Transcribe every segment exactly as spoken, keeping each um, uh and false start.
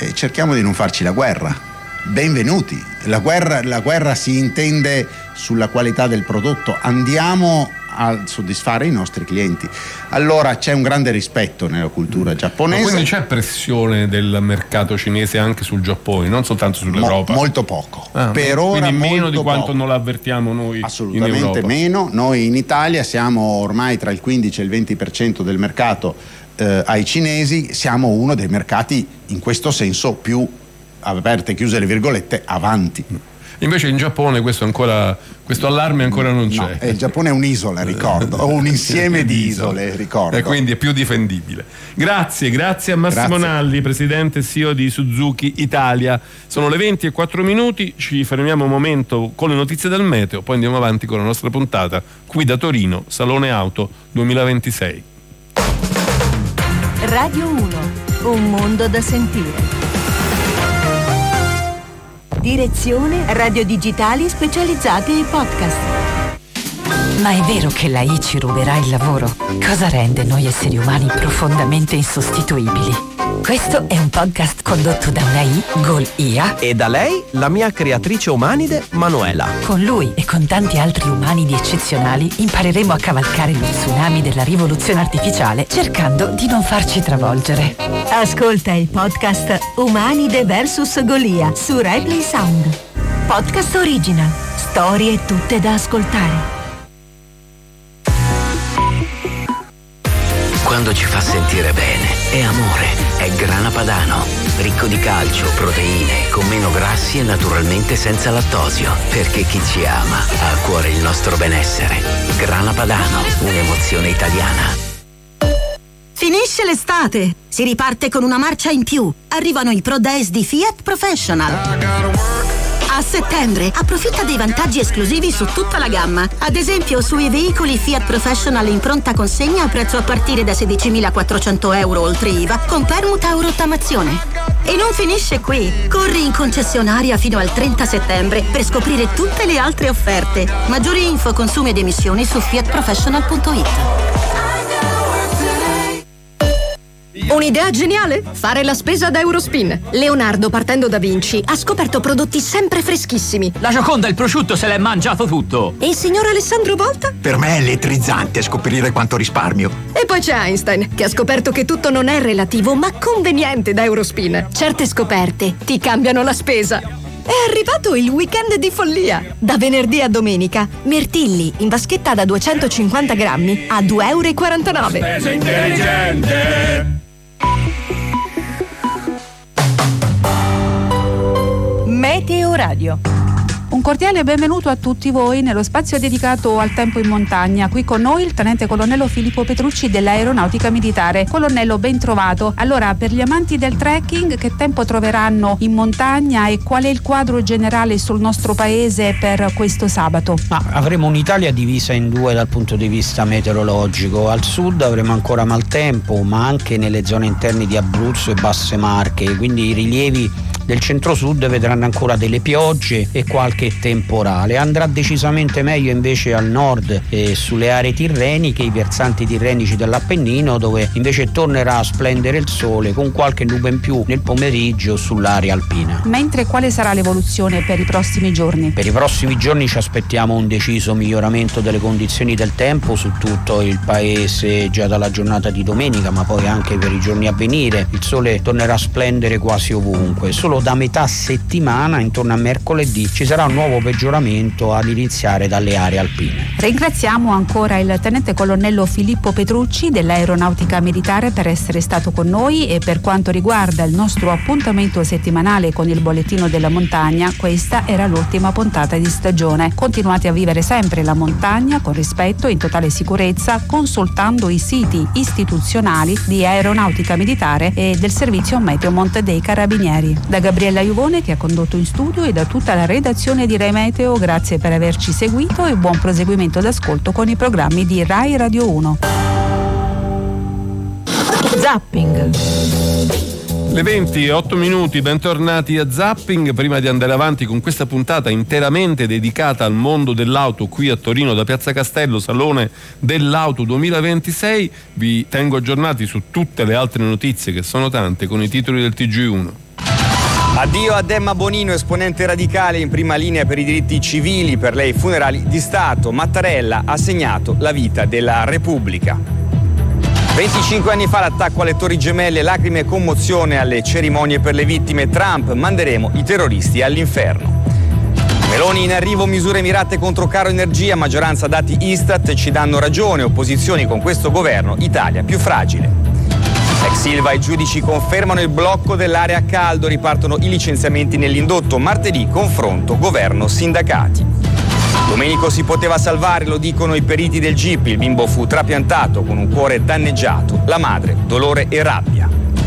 eh, cerchiamo di non farci la guerra. Benvenuti, la guerra, la guerra si intende sulla qualità del prodotto, andiamo a soddisfare i nostri clienti. Allora c'è un grande rispetto nella cultura giapponese. Ma quindi c'è pressione del mercato cinese anche sul Giappone, non soltanto sull'Europa? Mo, molto poco, ah, per ora quindi meno di quanto poco. non l'avvertiamo noi. Assolutamente in Europa. Meno. Noi in Italia siamo ormai tra il quindici e il venti per cento del mercato eh, ai cinesi, siamo uno dei mercati in questo senso più, aperte e chiuse le virgolette, avanti. Invece in Giappone questo ancora questo allarme ancora non c'è. No, eh, il Giappone è un'isola, ricordo, o un insieme di isole, ricordo. E quindi è più difendibile. Grazie, grazie a Massimo Grazie. Nalli, presidente e C E O di Suzuki Italia. Sono le venti e quattro minuti, ci fermiamo un momento con le notizie del meteo, poi andiamo avanti con la nostra puntata qui da Torino, Salone Auto duemilaventisei. Radio uno, un mondo da sentire. Direzione Radio Digitali specializzati ai podcast. Ma è vero che l'A I ci ruberà il lavoro? Cosa rende noi esseri umani profondamente insostituibili? Questo è un podcast condotto da una I, Gol I A, e da lei, la mia creatrice umanide, Manuela. Con lui e con tanti altri umanidi eccezionali impareremo a cavalcare lo tsunami della rivoluzione artificiale cercando di non farci travolgere. Ascolta il podcast Umanide versus Golia su Replay Sound. Podcast original. Storie tutte da ascoltare. Quando ci fa sentire bene, è amore, è Grana Padano, ricco di calcio, proteine, con meno grassi e naturalmente senza lattosio, perché chi ci ama ha a cuore il nostro benessere. Grana Padano, un'emozione italiana. Finisce l'estate, si riparte con una marcia in più. Arrivano i Pro Days di Fiat Professional. A settembre approfitta dei vantaggi esclusivi su tutta la gamma. Ad esempio sui veicoli Fiat Professional in pronta consegna a prezzo a partire da sedicimilaquattrocento euro oltre I V A con permuta o rottamazione. E non finisce qui. Corri in concessionaria fino al trenta settembre per scoprire tutte le altre offerte. Maggiori info, consumi ed emissioni su fiat professional punto it. Un'idea geniale? Fare la spesa da Eurospin. Leonardo, partendo da Vinci, ha scoperto prodotti sempre freschissimi. La Gioconda il prosciutto se l'è mangiato tutto. E il signor Alessandro Volta? Per me è elettrizzante scoprire quanto risparmio. E poi c'è Einstein, che ha scoperto che tutto non è relativo, ma conveniente da Eurospin. Certe scoperte ti cambiano la spesa. È arrivato il weekend di follia. Da venerdì a domenica, Mirtilli in vaschetta da duecentocinquanta grammi a due e quarantanove euro. Spesa intelligente. Meteo Radio. Un cordiale benvenuto a tutti voi nello spazio dedicato al tempo in montagna. Qui con noi il tenente colonnello Filippo Petrucci dell'Aeronautica Militare. Colonnello, ben trovato. Allora, per gli amanti del trekking, che tempo troveranno in montagna e qual è il quadro generale sul nostro paese per questo sabato? Ma avremo un'Italia divisa in due dal punto di vista meteorologico. Al sud avremo ancora maltempo, ma anche nelle zone interne di Abruzzo e Basse Marche, quindi i rilievi del centro-sud vedranno ancora delle piogge e qualche temporale. Andrà decisamente meglio invece al nord e sulle aree tirreniche, i versanti tirrenici dell'Appennino, dove invece tornerà a splendere il sole con qualche nube in più nel pomeriggio sull'area alpina. Mentre quale sarà l'evoluzione per i prossimi giorni? Per i prossimi giorni ci aspettiamo un deciso miglioramento delle condizioni del tempo su tutto il paese già dalla giornata di domenica, ma poi anche per i giorni a venire. Il sole tornerà a splendere quasi ovunque. Solo da metà settimana, intorno a mercoledì, ci sarà un nuovo peggioramento ad iniziare dalle aree alpine. Ringraziamo ancora il tenente colonnello Filippo Petrucci dell'Aeronautica Militare per essere stato con noi, e per quanto riguarda il nostro appuntamento settimanale con il bollettino della montagna, questa era l'ultima puntata di stagione. Continuate a vivere sempre la montagna con rispetto e in totale sicurezza, consultando i siti istituzionali di Aeronautica Militare e del servizio Meteo Monte dei Carabinieri. Da Gabriella Iuvone, che ha condotto in studio, e da tutta la redazione di Rai Meteo, grazie per averci seguito e buon proseguimento d'ascolto con i programmi di Rai Radio uno. Zapping. Le venti e otto minuti, bentornati a Zapping. Prima di andare avanti con questa puntata interamente dedicata al mondo dell'auto qui a Torino da Piazza Castello, Salone dell'Auto duemilaventisei, vi tengo aggiornati su tutte le altre notizie, che sono tante, con i titoli del T G uno. Addio a Emma Bonino, esponente radicale in prima linea per i diritti civili, per lei funerali di Stato. Mattarella ha segnato la vita della Repubblica. venticinque anni fa l'attacco alle Torri Gemelle, lacrime e commozione alle cerimonie per le vittime. Trump, manderemo i terroristi all'inferno. Meloni in arrivo, misure mirate contro caro energia, maggioranza dati Istat ci danno ragione, opposizioni con questo governo, Italia più fragile. Ex Ilva e giudici confermano il blocco dell'area a caldo, ripartono i licenziamenti nell'indotto. Martedì confronto governo-sindacati. Domenico si poteva salvare, lo dicono i periti del G I P. Il bimbo fu trapiantato con un cuore danneggiato. La madre, dolore e rabbia.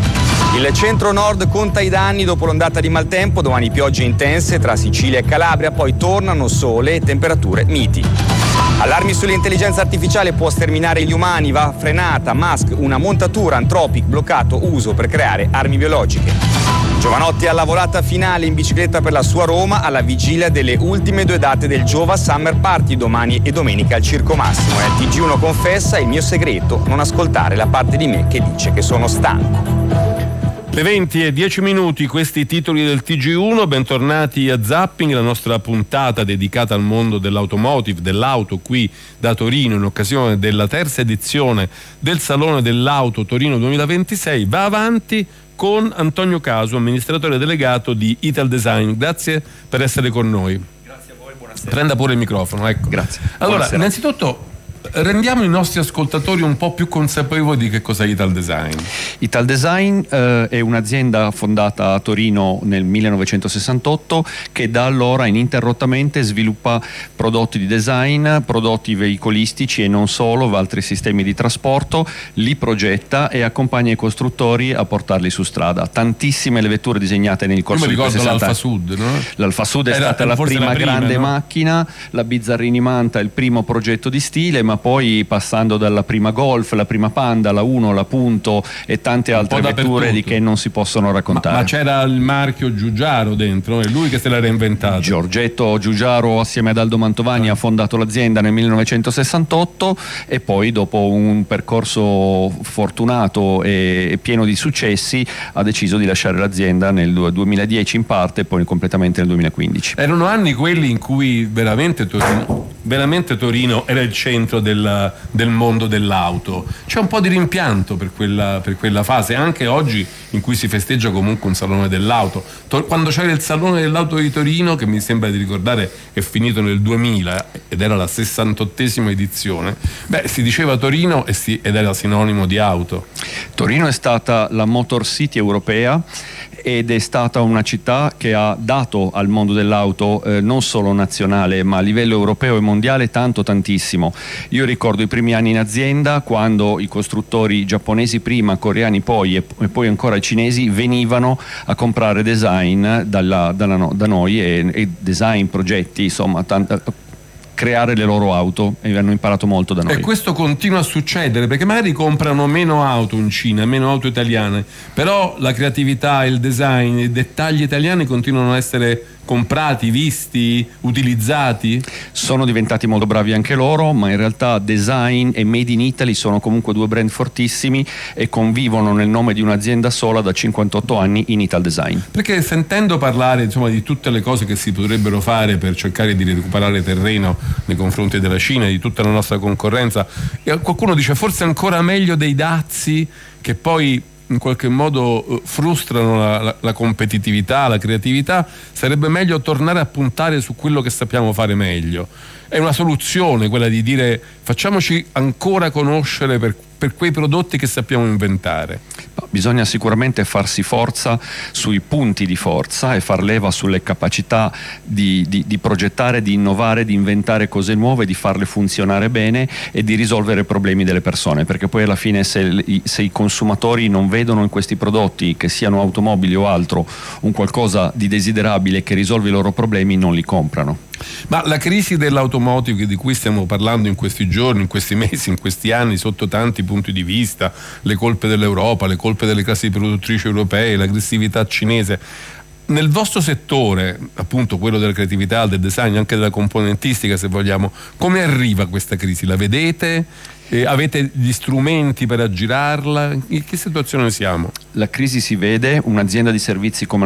Il centro-nord conta i danni dopo l'ondata di maltempo. Domani piogge intense tra Sicilia e Calabria, poi tornano sole e temperature miti. Allarmi sull'intelligenza artificiale, può sterminare gli umani, va frenata. Musk, una montatura Anthropic, bloccato uso per creare armi biologiche. Giovanotti alla volata finale in bicicletta per la sua Roma, alla vigilia delle ultime due date del Giova Summer Party, domani e domenica al Circo Massimo. E al T G uno confessa: il mio segreto, non ascoltare la parte di me che dice che sono stanco. Le venti e dieci minuti, questi i titoli del T G uno, bentornati a Zapping, la nostra puntata dedicata al mondo dell'automotive, dell'auto qui da Torino in occasione della terza edizione del Salone dell'Auto Torino duemilaventisei. Va avanti con Antonio Casu, amministratore delegato di Italdesign. Grazie per essere con noi. Grazie a voi, buonasera. Prenda pure il microfono, ecco. Grazie. Allora, Buonasera. innanzitutto rendiamo i nostri ascoltatori un po' più consapevoli di che cos'è Italdesign. Italdesign eh, è un'azienda fondata a Torino nel millenovecentosessantotto che da allora ininterrottamente sviluppa prodotti di design, prodotti veicolistici e non solo, altri sistemi di trasporto, li progetta e accompagna i costruttori a portarli su strada. Tantissime le vetture disegnate nel corso di questi sessanta anni. L'Alfa Sud, no? L'Alfa Sud è Era stata la prima, la prima grande no? macchina, la Bizzarrini Manta il primo progetto di stile, ma poi passando dalla prima Golf, la prima Panda, la Uno, la Punto e tante altre vetture di che non si possono raccontare. Ma, ma c'era il marchio Giugiaro dentro, è lui che se l'era reinventato. Giorgetto Giugiaro assieme ad Aldo Mantovani ah. ha fondato l'azienda nel millenovecentosessantotto e poi dopo un percorso fortunato e pieno di successi ha deciso di lasciare l'azienda nel duemiladieci in parte e poi completamente nel duemilaquindici. Erano anni quelli in cui veramente Torino, veramente Torino era il centro del, del mondo dell'auto. C'è un po' di rimpianto per quella, per quella fase, anche oggi in cui si festeggia comunque un salone dell'auto. Quando c'era il salone dell'auto di Torino, che mi sembra di ricordare è finito nel duemila ed era la sessantottesima edizione, beh, si diceva Torino e si, ed era sinonimo di auto. Torino è stata la Motor City europea ed è stata una città che ha dato al mondo dell'auto eh, non solo nazionale ma a livello europeo e mondiale tanto tantissimo. Io ricordo i primi anni in azienda quando i costruttori giapponesi prima, coreani poi e, e poi ancora i cinesi venivano a comprare design dalla, dalla, da noi e, e design, progetti, insomma tanta, creare le loro auto e hanno imparato molto da noi. E questo continua a succedere perché magari comprano meno auto in Cina, meno auto italiane, però la creatività, il design, i dettagli italiani continuano a essere comprati, visti, utilizzati. Sono diventati molto bravi anche loro, ma in realtà design e made in Italy sono comunque due brand fortissimi e convivono nel nome di un'azienda sola da cinquantotto anni in Italdesign. Perché sentendo parlare insomma di tutte le cose che si potrebbero fare per cercare di recuperare terreno nei confronti della Cina e di tutta la nostra concorrenza, e qualcuno dice forse ancora meglio dei dazi che poi in qualche modo frustrano la, la, la competitività, la creatività, sarebbe meglio tornare a puntare su quello che sappiamo fare meglio. È una soluzione quella di dire facciamoci ancora conoscere per, per quei prodotti che sappiamo inventare. Bisogna sicuramente farsi forza sui punti di forza e far leva sulle capacità di, di, di progettare, di innovare, di inventare cose nuove, di farle funzionare bene e di risolvere i problemi delle persone, perché poi alla fine se, se i consumatori non vedono in questi prodotti, che siano automobili o altro, un qualcosa di desiderabile che risolve i loro problemi, non li comprano. Ma la crisi dell'automotive di cui stiamo parlando in questi giorni, in questi mesi, in questi anni, sotto tanti punti di vista, le colpe dell'Europa, le colpe delle classi produttrici europee, l'aggressività cinese, nel vostro settore, appunto quello della creatività, del design, anche della componentistica se vogliamo, come arriva questa crisi? La vedete? Eh, avete gli strumenti per aggirarla? In che situazione siamo? La crisi si vede, un'azienda di servizi come